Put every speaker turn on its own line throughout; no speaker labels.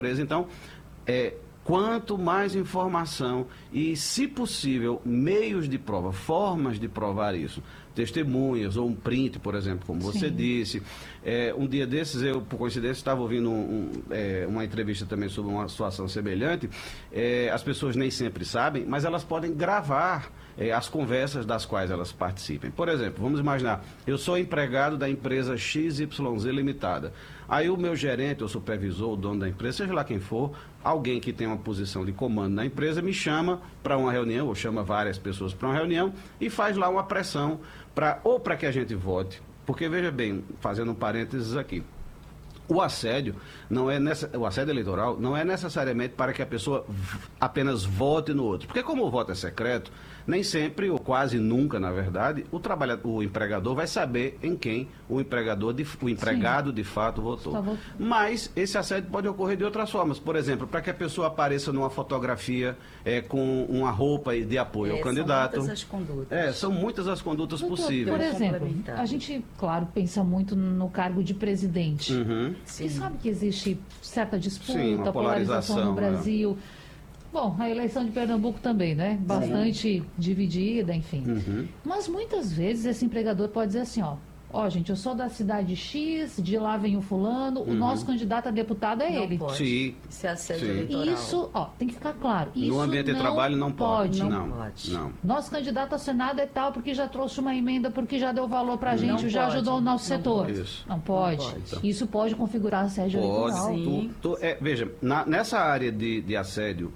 Então, quanto mais informação e, se possível, meios de prova, formas de provar isso, testemunhas ou um print, por exemplo, como você disse. Um dia desses, eu, por coincidência, estava ouvindo uma entrevista também sobre uma situação semelhante. As pessoas nem sempre sabem, mas elas podem gravar as conversas das quais elas participem. Por exemplo, vamos imaginar, eu sou empregado da empresa XYZ Limitada. Aí o meu gerente, ou supervisor, o dono da empresa, seja lá quem for, alguém que tem uma posição de comando na empresa, me chama para uma reunião, ou chama várias pessoas para uma reunião e faz lá uma pressão para que a gente vote. Porque, veja bem, fazendo um parênteses aqui, o assédio o assédio eleitoral não é necessariamente para que a pessoa apenas vote no outro. Porque como o voto é secreto, nem sempre, ou quase nunca, na verdade, o empregador vai saber em quem o empregado de fato votou. Mas esse assédio pode ocorrer de outras formas. Por exemplo, para que a pessoa apareça numa fotografia com uma roupa de apoio ao candidato.
São muitas as condutas.
São muitas as condutas possíveis.
Por exemplo, a gente, claro, pensa muito no cargo de presidente. E sabe que existe certa disputa, polarização no Brasil. Bom, a eleição de Pernambuco também, né? Bastante dividida, enfim. Mas muitas vezes esse empregador pode dizer assim, ó, gente, eu sou da cidade X, de lá vem o fulano, o nosso candidato a deputado é ele.
Pode.
Sim.
Isso é assédio eleitoral.
Isso, tem que ficar claro. Isso
no ambiente de trabalho não pode.
Não.
Nosso candidato a Senado é tal porque já trouxe uma emenda, porque já deu valor pra gente, já ajudou o nosso setor. Não pode. Isso pode configurar assédio eleitoral.
Sim.
Veja, nessa área de assédio,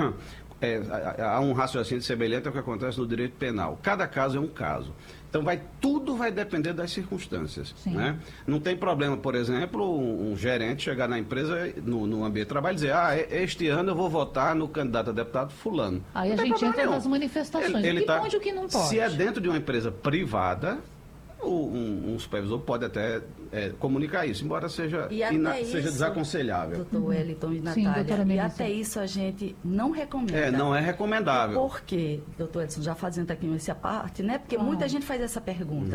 há um raciocínio semelhante ao que acontece no direito penal. Cada caso é um caso. Então, tudo vai depender das circunstâncias. Né? Não tem problema, por exemplo, um gerente chegar na empresa, no ambiente de trabalho, e dizer, este ano eu vou votar no candidato a deputado fulano.
Aí a gente entra nas manifestações. O que pode e o que não pode.
Se é dentro de uma empresa privada, um supervisor pode até comunicar isso, embora seja desaconselhável.
Doutor Wellington e Natália, e até isso a gente não recomenda.
Não é recomendável.
Por quê, doutor Edson, já fazendo aqui essa parte, né? Porque muita gente faz essa pergunta.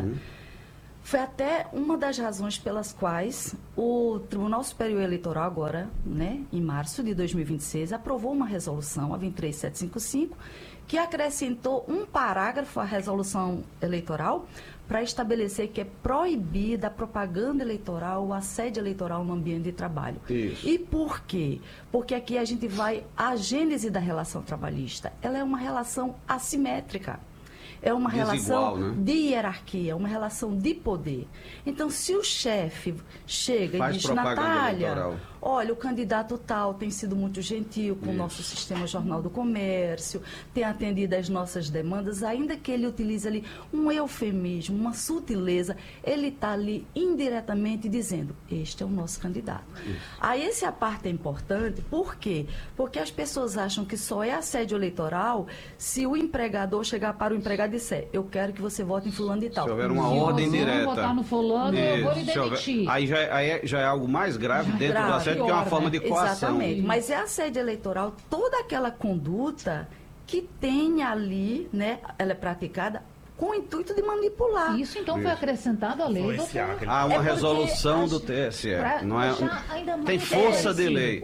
Foi até uma das razões pelas quais o Tribunal Superior Eleitoral agora, né, em março de 2026, aprovou uma resolução, a 23755, que acrescentou um parágrafo à resolução eleitoral para estabelecer que é proibida a propaganda eleitoral, o assédio eleitoral no ambiente de trabalho.
Isso.
E por quê? Porque aqui a gente vai à gênese da relação trabalhista. Ela é uma relação assimétrica. É uma relação de hierarquia, uma relação de poder. Então, se o chefe chega e diz, Natália, olha, o candidato tal tem sido muito gentil com o nosso sistema Jornal do Comércio, tem atendido às nossas demandas, ainda que ele utilize ali um eufemismo, uma sutileza, ele está ali indiretamente dizendo, este é o nosso candidato. Aí essa parte é importante, por quê? Porque as pessoas acham que só é assédio eleitoral se o empregador chegar para o empregado e disser, eu quero que você vote em fulano de tal.
Se houver uma ordem direta.
Se votar no fulano, eu vou lhe demitir.
Aí já é algo mais grave dentro do assédio, que é uma forma de coação.
Exatamente. Mas é assédio eleitoral, toda aquela conduta que tem ali, né, ela é praticada com o intuito de manipular.
Isso, então, foi acrescentado à lei, doutor?
Há uma resolução do TSE. Não é, tem força de lei.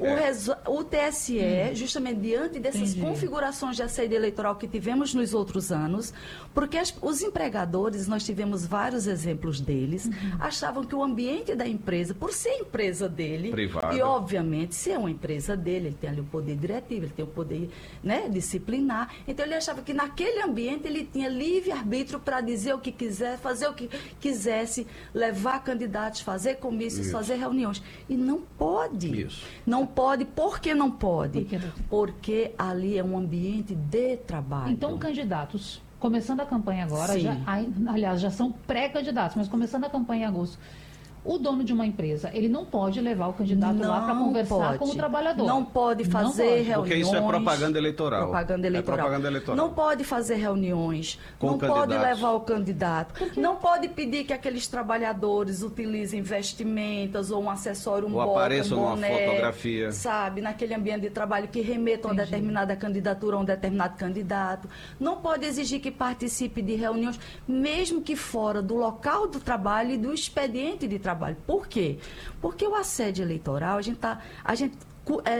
O TSE, justamente diante dessas configurações de assédio eleitoral que tivemos nos outros anos, porque os empregadores, nós tivemos vários exemplos deles, achavam que o ambiente da empresa, por ser empresa dele,
privada,
e obviamente, se é uma empresa dele, ele tem ali o poder diretivo, ele tem o poder, né, disciplinar, então ele achava que naquele ambiente ele tinha livre-arbítrio para dizer o que quiser, fazer o que quisesse, levar candidatos, fazer comícios, fazer reuniões. E não pode. Não pode. Por que não pode? Porque ali é um ambiente de trabalho.
Então, candidatos, começando a campanha agora, aliás, já são pré-candidatos, mas começando a campanha em agosto, o dono de uma empresa, ele não pode levar o candidato lá para conversar com o trabalhador.
Não pode fazer reuniões.
Porque isso é propaganda eleitoral.
Propaganda eleitoral. Não pode fazer reuniões. Não pode levar o candidato. Não pode pedir que aqueles trabalhadores utilizem vestimentas ou um acessório, um
bota, apareçam numa fotografia.
Sabe, naquele ambiente de trabalho que remetam a determinada candidatura ou um determinado candidato. Não pode exigir que participe de reuniões, mesmo que fora do local do trabalho e do expediente de trabalho. Por quê? Porque o assédio eleitoral, a gente